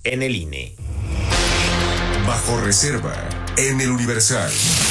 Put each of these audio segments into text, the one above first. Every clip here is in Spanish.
en el INE. Bajo reserva, en el Universal.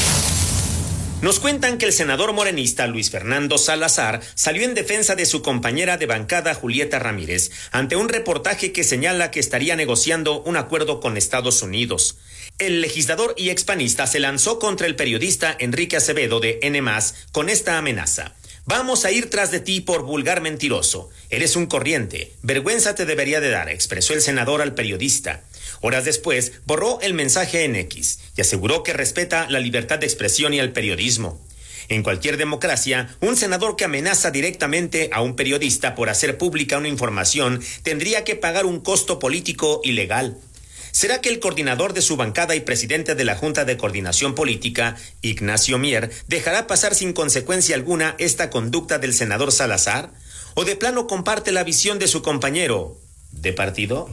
Nos cuentan que el senador morenista Luis Fernando Salazar salió en defensa de su compañera de bancada Julieta Ramírez ante un reportaje que señala que estaría negociando un acuerdo con Estados Unidos. El legislador y expanista se lanzó contra el periodista Enrique Acevedo de N+, con esta amenaza. Vamos a ir tras de ti por vulgar mentiroso. Eres un corriente. Vergüenza te debería de dar, expresó el senador al periodista. Horas después, borró el mensaje en X y aseguró que respeta la libertad de expresión y el periodismo. En cualquier democracia, un senador que amenaza directamente a un periodista por hacer pública una información tendría que pagar un costo político y legal. ¿Será que el coordinador de su bancada y presidente de la Junta de Coordinación Política, Ignacio Mier, dejará pasar sin consecuencia alguna esta conducta del senador Salazar? ¿O de plano comparte la visión de su compañero de partido?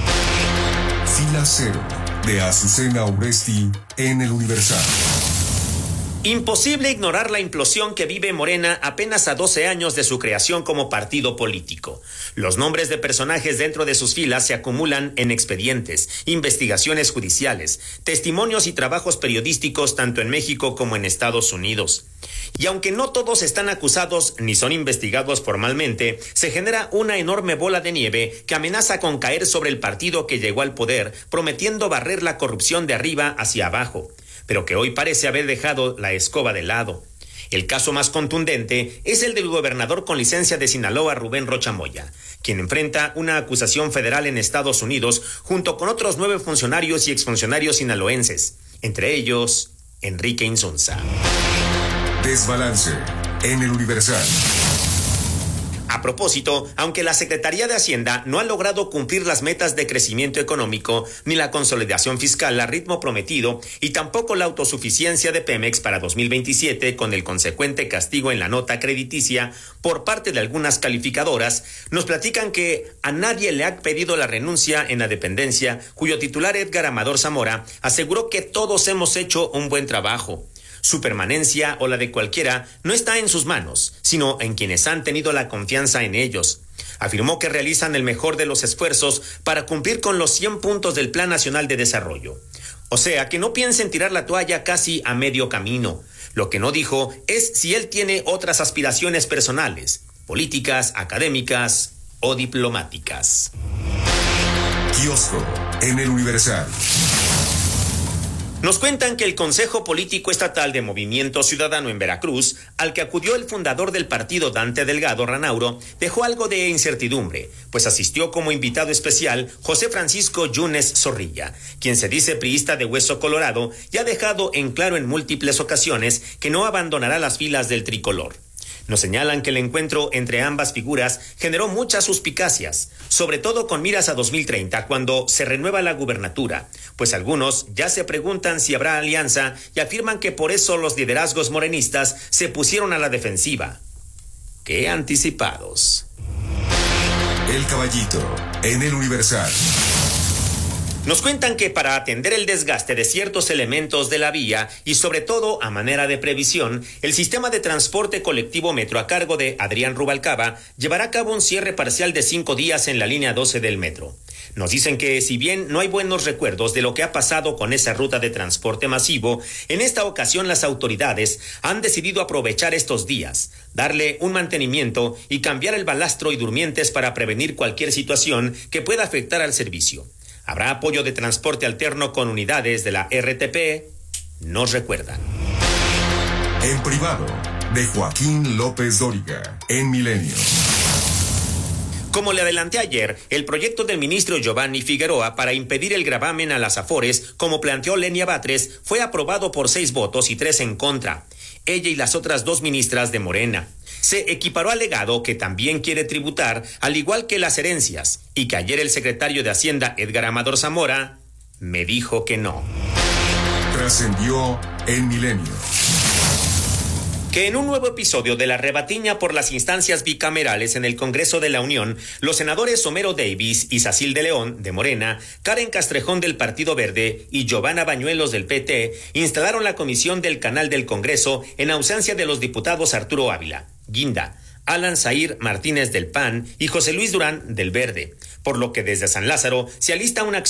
Fila Cero, de Azucena Uresti, en el Universal. Imposible ignorar la implosión que vive Morena apenas a 12 años de su creación como partido político. Los nombres de personajes dentro de sus filas se acumulan en expedientes, investigaciones judiciales, testimonios y trabajos periodísticos tanto en México como en Estados Unidos. Y aunque no todos están acusados ni son investigados formalmente, se genera una enorme bola de nieve que amenaza con caer sobre el partido que llegó al poder, prometiendo barrer la corrupción de arriba hacia abajo, pero que hoy parece haber dejado la escoba de lado. El caso más contundente es el del gobernador con licencia de Sinaloa, Rubén Rocha Moya, quien enfrenta una acusación federal en Estados Unidos junto con otros 9 funcionarios y exfuncionarios sinaloenses, entre ellos Enrique Insunza. Desbalance, en el Universal. A propósito, aunque la Secretaría de Hacienda no ha logrado cumplir las metas de crecimiento económico ni la consolidación fiscal al ritmo prometido y tampoco la autosuficiencia de Pemex para 2027 con el consecuente castigo en la nota crediticia por parte de algunas calificadoras, nos platican que a nadie le ha pedido la renuncia en la dependencia, cuyo titular Edgar Amador Zamora aseguró que todos hemos hecho un buen trabajo. Su permanencia o la de cualquiera no está en sus manos, sino en quienes han tenido la confianza en ellos. Afirmó que realizan el mejor de los esfuerzos para cumplir con los 100 puntos del Plan Nacional de Desarrollo. O sea, que no piensen tirar la toalla casi a medio camino. Lo que no dijo es si él tiene otras aspiraciones personales, políticas, académicas o diplomáticas. Kiosco, en el Universal. Nos cuentan que el Consejo Político Estatal de Movimiento Ciudadano en Veracruz, al que acudió el fundador del partido Dante Delgado Ranauro, dejó algo de incertidumbre, pues asistió como invitado especial José Francisco Yunes Zorrilla, quien se dice priista de hueso colorado y ha dejado en claro en múltiples ocasiones que no abandonará las filas del tricolor. Nos señalan que el encuentro entre ambas figuras generó muchas suspicacias, sobre todo con miras a 2030, cuando se renueva la gubernatura, pues algunos ya se preguntan si habrá alianza y afirman que por eso los liderazgos morenistas se pusieron a la defensiva. ¡Qué anticipados! El Caballito, en el Universal. Nos cuentan que para atender el desgaste de ciertos elementos de la vía y sobre todo a manera de previsión, el sistema de transporte colectivo Metro a cargo de Adrián Rubalcaba llevará a cabo un cierre parcial de 5 días en la línea 12 del metro. Nos dicen que si bien no hay buenos recuerdos de lo que ha pasado con esa ruta de transporte masivo, en esta ocasión las autoridades han decidido aprovechar estos días, darle un mantenimiento y cambiar el balastro y durmientes para prevenir cualquier situación que pueda afectar al servicio. Habrá apoyo de transporte alterno con unidades de la RTP, nos recuerdan. En privado, de Joaquín López Dóriga, en Milenio. Como le adelanté ayer, el proyecto del ministro Giovanni Figueroa para impedir el gravamen a las Afores, como planteó Lenia Batres, fue aprobado por 6 votos y 3 en contra. Ella y las otras 2 ministras de Morena. Se equiparó al legado que también quiere tributar, al igual que las herencias, y que ayer el secretario de Hacienda, Edgar Amador Zamora, me dijo que no. Trascendió en Milenio. Que en un nuevo episodio de la rebatiña por las instancias bicamerales en el Congreso de la Unión, los senadores Homero Davis y Sacil de León, de Morena, Karen Castrejón del Partido Verde y Giovanna Bañuelos del PT instalaron la comisión del canal del Congreso en ausencia de los diputados Arturo Ávila, Guinda, Alan Zair Martínez del PAN y José Luis Durán del Verde, por lo que desde San Lázaro se alista una acción